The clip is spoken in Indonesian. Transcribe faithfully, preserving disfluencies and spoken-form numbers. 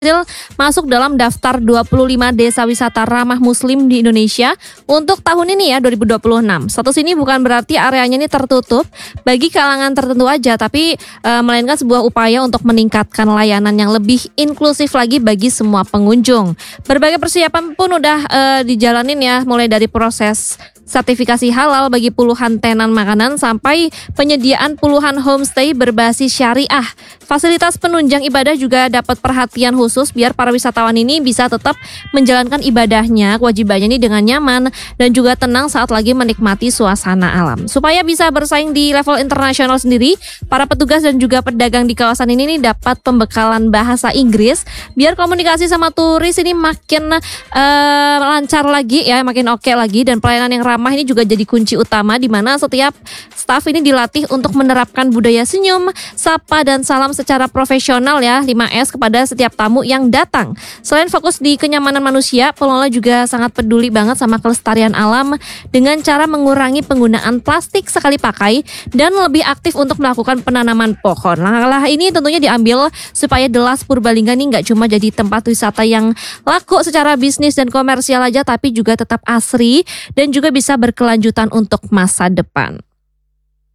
berhasil masuk dalam daftar dua puluh lima desa wisata ramah muslim di Indonesia untuk tahun ini ya dua ribu dua puluh enam. Status ini bukan berarti areanya ini tertutup bagi kalangan tertentu aja, tapi e, melainkan sebuah upaya untuk meningkatkan layanan yang lebih inklusif lagi bagi semua pengunjung. Berbagai persiapan pun udah e, dijalanin ya, mulai dari proses sertifikasi halal bagi puluhan tenan makanan sampai penyediaan puluhan homestay berbasis syariah. Fasilitas penunjang ibadah juga dapat perhatian khusus biar para wisatawan ini bisa tetap menjalankan ibadahnya, kewajibannya ini dengan nyaman dan juga tenang saat lagi menikmati suasana alam. Supaya bisa bersaing di level internasional sendiri, para petugas dan juga pedagang di kawasan ini nih dapat pembekalan bahasa Inggris biar komunikasi sama turis ini makin uh, lancar lagi ya, makin oke lagi, dan pelayanan yang ramah ini juga jadi kunci utama di mana setiap staf ini dilatih untuk menerapkan budaya senyum, sapa dan salam secara profesional ya, lima S kepada setiap tamu yang datang. Selain fokus di kenyamanan manusia, pengelola juga sangat peduli banget sama kelestarian alam dengan cara mengurangi penggunaan plastik sekali pakai dan lebih aktif untuk melakukan penanaman pohon. Langkah-langkah ini tentunya diambil supaya The Last Purbalingga ini nggak cuma jadi tempat wisata yang laku secara bisnis dan komersial aja, tapi juga tetap asri dan juga bisa berkelanjutan untuk masa depan.